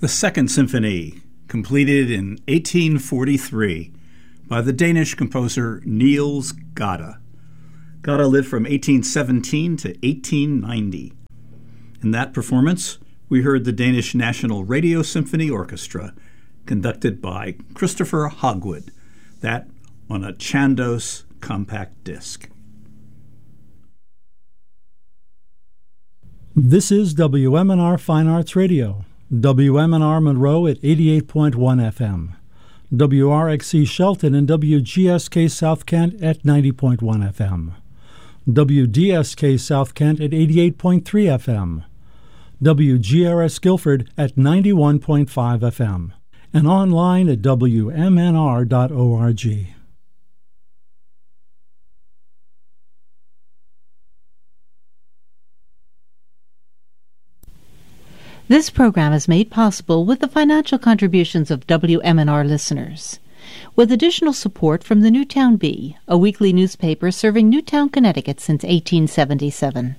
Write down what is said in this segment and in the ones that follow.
The Second Symphony, completed in 1843 by the Danish composer Niels Gade. Gade lived from 1817 to 1890. In that performance, we heard the Danish National Radio Symphony Orchestra, conducted by Christopher Hogwood, that on a Chandos compact disc. This is WMNR Fine Arts Radio, WMNR Monroe at 88.1 FM, WRXC Shelton and WGSK South Kent at 90.1 FM, WDSK South Kent at 88.3 FM, WGRS Guilford at 91.5 FM, and online at WMNR.org. This program is made possible with the financial contributions of WMNR listeners, with additional support from the Newtown Bee, a weekly newspaper serving Newtown, Connecticut since 1877.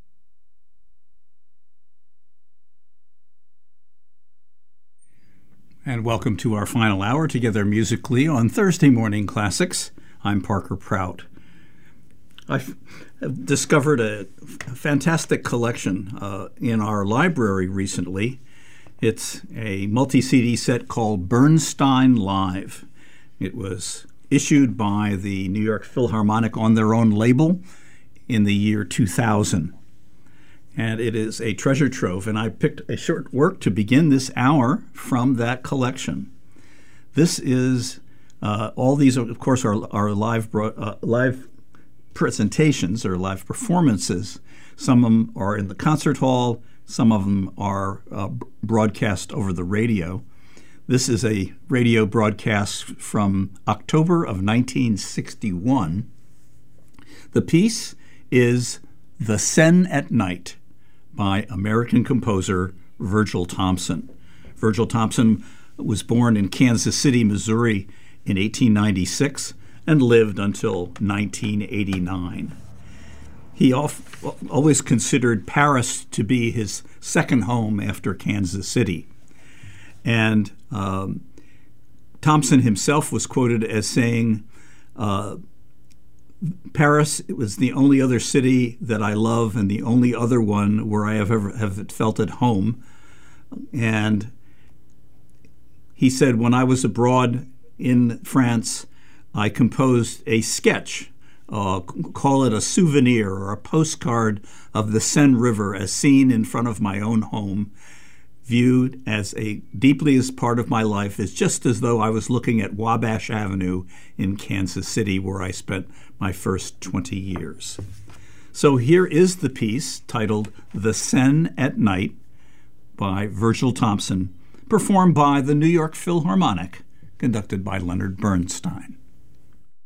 And welcome to our final hour together musically on Thursday Morning Classics. I'm Parker Prout. I've discovered a fantastic collection in our library recently. It's a multi-CD set called Bernstein Live. It was issued by the New York Philharmonic on their own label in the year 2000. And it is a treasure trove, and I picked a short work to begin this hour from that collection. This is, all these, of course, are live presentations or live performances. Some of them are in the concert hall. Some of them are broadcast over the radio. This is a radio broadcast from October of 1961. The piece is The Seine at Night by American composer Virgil Thomson. Virgil Thomson was born in Kansas City, Missouri in 1896 and lived until 1989. He always considered Paris to be his second home after Kansas City. And Thomson himself was quoted as saying, Paris, it was the only other city that I love and the only other one where I have felt at home. And he said, when I was abroad in France, I composed a sketch, call it a souvenir or a postcard of the Seine River as seen in front of my own home, viewed as deeply as part of my life, as just as though I was looking at Wabash Avenue in Kansas City, where I spent my first 20 years. So here is the piece titled The Seine at Night by Virgil Thomson, performed by the New York Philharmonic, conducted by Leonard Bernstein.